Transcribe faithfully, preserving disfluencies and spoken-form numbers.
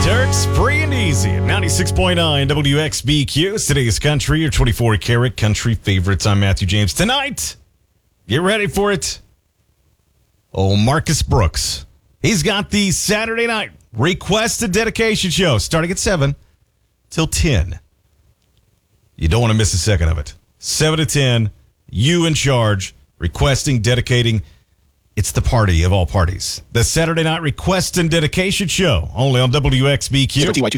Turks, free and easy at ninety-six point nine W X B Q. It's today's country, your twenty-four karat country favorites. I'm Matthew James. Tonight, get ready for it. Oh, Marcus Brooks. He's got the Saturday night request a dedication show starting at seven till ten. You don't want to miss a second of it. seven to ten, you in charge, requesting, dedicating. It's the party of all parties. The Saturday night request and dedication show, only on W X B Q.